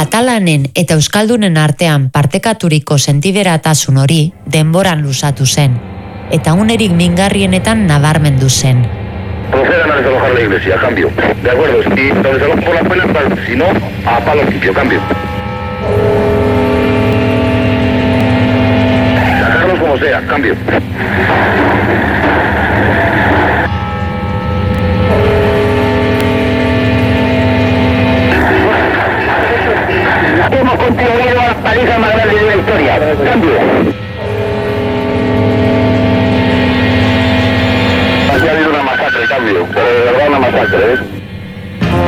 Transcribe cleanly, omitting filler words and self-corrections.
Katalanen eta euskaldunen artean partekaturiko sentiberatasun hori denboran luzatu zen, eta unerik mingarrienetan nabarmendu zen. Procedan a desalojar la iglesia, cambio. De acuerdo, si lo desalojo por las buenas, vale. Si no, a palo limpio, cambio. Sacarlos como sea, cambio. Hemos contribuido a las palizas